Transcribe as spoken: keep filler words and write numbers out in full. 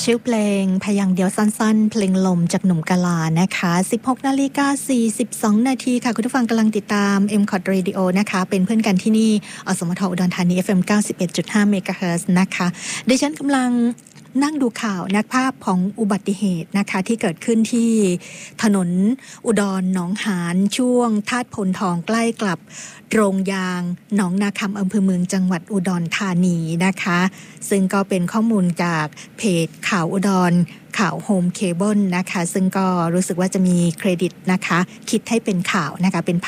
ชื่อเพลงพยางค์เดียวสั้นๆเพลงลมจากหนุ่มกาลานะคะ สิบหกนาฬิกาสี่สิบสองนาทีค่ะคุณผู้ฟังกำลังติดตาม เอ็ม คอท Radio นะคะเป็นเพื่อนกันที่นี่อสมทอุดรธานี เอฟ เอ็ม เก้าสิบเอ็ดจุดห้า เมกะเฮิรตซ์นะคะดิฉันกำลังนั่งดูข่าวนักภาพของอุบัติเหตุนะคะที่เกิดขึ้นที่ถนนอุดรหนองหานช่วงธาตุพลทองใกล้กับโรงยางหนองนาคำอำเภอเมืองจังหวัดอุดรธานีนะคะซึ่งก็เป็นข้อมูลจากเพจข่าวอุดรข่าวโฮมเคเบิลนะคะซึ่งก็รู้สึกว่าจะมีเครดิตนะคะคิดให้เป็นข่าวนะคะเป็น